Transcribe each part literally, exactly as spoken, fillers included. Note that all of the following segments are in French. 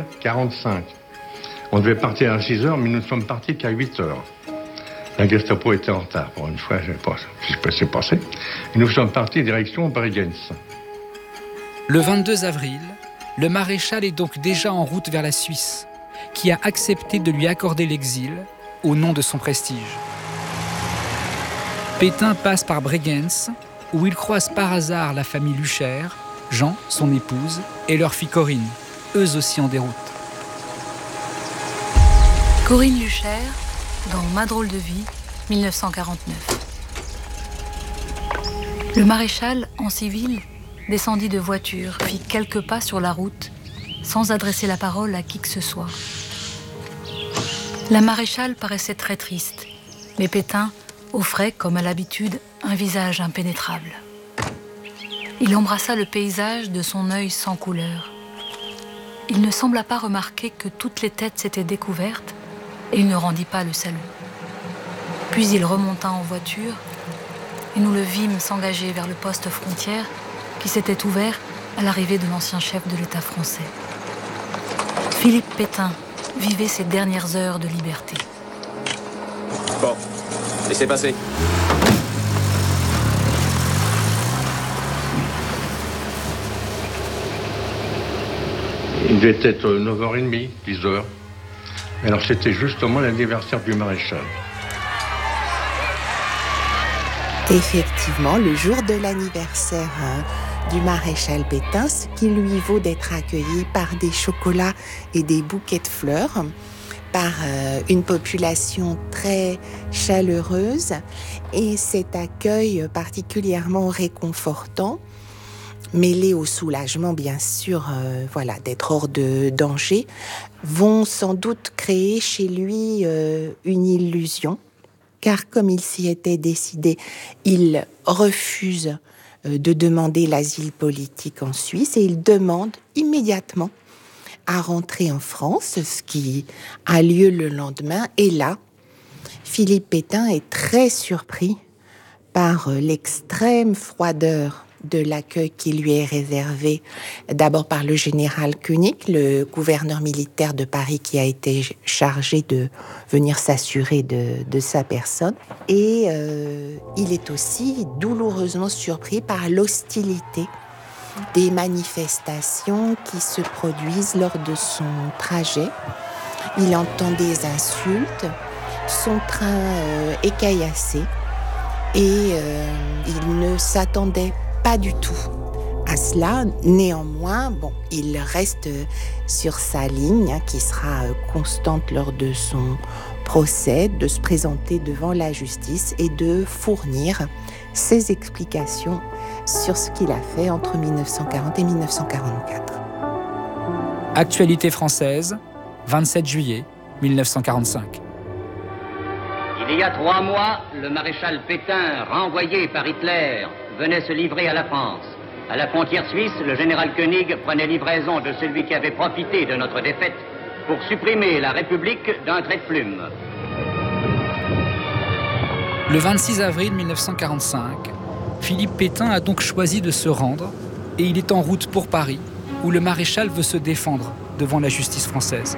quarante-cinq. On devait partir à six heures, mais nous ne sommes partis qu'à huit heures. La Gestapo était en retard. Pour une fois, je ne sais pas ce qui s'est passé. Et nous sommes partis direction Bregenz. Le vingt-deux avril, le maréchal est donc déjà en route vers la Suisse, qui a accepté de lui accorder l'exil au nom de son prestige. Pétain passe par Bregenz, où il croise par hasard la famille Lucher, Jean, son épouse, et leur fille Corinne, eux aussi en déroute. Corinne Lucher, dans Ma drôle de vie, mille neuf cent quarante-neuf. Le maréchal, en civil, descendit de voiture, fit quelques pas sur la route, sans adresser la parole à qui que ce soit. La maréchale paraissait très triste, mais Pétain offrait, comme à l'habitude, un visage impénétrable. Il embrassa le paysage de son œil sans couleur. Il ne sembla pas remarquer que toutes les têtes s'étaient découvertes et il ne rendit pas le salut. Puis il remonta en voiture et nous le vîmes s'engager vers le poste frontière qui s'était ouvert à l'arrivée de l'ancien chef de l'État français. Philippe Pétain vivait ses dernières heures de liberté. Bon, laissez passer. Il devait être neuf heures trente, dix heures. Alors c'était justement l'anniversaire du maréchal. Effectivement, le jour de l'anniversaire hein, du maréchal Pétain, ce qui lui vaut d'être accueilli par des chocolats et des bouquets de fleurs, par euh, une population très chaleureuse. Et cet accueil particulièrement réconfortant, mêlé au soulagement, bien sûr, euh, voilà, d'être hors de danger, vont sans doute créer chez lui euh, une illusion. Car comme il s'y était décidé, il refuse euh, de demander l'asile politique en Suisse et il demande immédiatement à rentrer en France, ce qui a lieu le lendemain. Et là, Philippe Pétain est très surpris par euh, l'extrême froideur de l'accueil qui lui est réservé, d'abord par le général Koenig, le gouverneur militaire de Paris qui a été chargé de venir s'assurer de, de sa personne. Et euh, il est aussi douloureusement surpris par l'hostilité des manifestations qui se produisent lors de son trajet. Il entend des insultes, son train euh, est caillassé et euh, il ne s'attendait pas du tout à cela. Néanmoins, bon, il reste sur sa ligne hein, qui sera constante lors de son procès, de se présenter devant la justice et de fournir ses explications sur ce qu'il a fait entre mille neuf cent quarante et mille neuf cent quarante-quatre. Actualité française, vingt-sept juillet mille neuf cent quarante-cinq. Il y a trois mois, le maréchal Pétain, renvoyé par Hitler, venait se livrer à la France. À la frontière suisse, le général Koenig prenait livraison de celui qui avait profité de notre défaite pour supprimer la République d'un trait de plume. Le vingt-six avril mille neuf cent quarante-cinq, Philippe Pétain a donc choisi de se rendre et il est en route pour Paris, où le maréchal veut se défendre devant la justice française.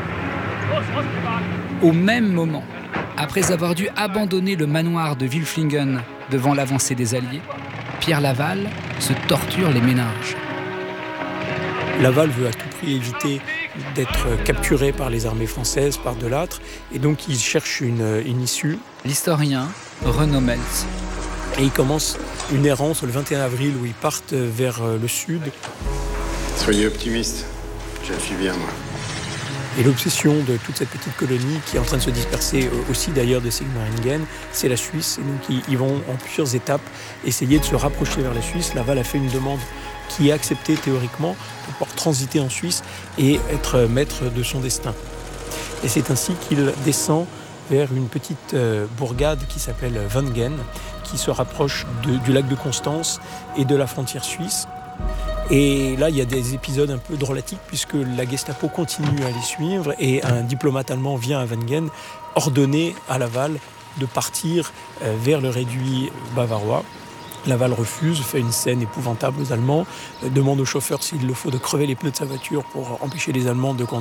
Au même moment, après avoir dû abandonner le manoir de Wilflingen devant l'avancée des Alliés, Pierre Laval se torture les méninges. Laval veut à tout prix éviter d'être capturé par les armées françaises, par De Lattre, et donc il cherche une, une issue. L'historien Renaud Meltz. Et il commence une errance le vingt et un avril où ils partent vers le sud. Soyez optimiste, je le suis bien moi. Et l'obsession de toute cette petite colonie qui est en train de se disperser aussi d'ailleurs de Sigmaringen, c'est la Suisse. Et donc ils vont en plusieurs étapes essayer de se rapprocher vers la Suisse. Laval a fait une demande qui est acceptée théoriquement pour pouvoir transiter en Suisse et être maître de son destin. Et c'est ainsi qu'il descend vers une petite bourgade qui s'appelle Wengen, qui se rapproche de, du lac de Constance et de la frontière suisse. Et là, il y a des épisodes un peu dramatiques puisque la Gestapo continue à les suivre et un diplomate allemand vient à Wengen ordonner à Laval de partir vers le réduit bavarois. Laval refuse, fait une scène épouvantable aux Allemands, demande au chauffeur s'il le faut de crever les pneus de sa voiture pour empêcher les Allemands de conduire.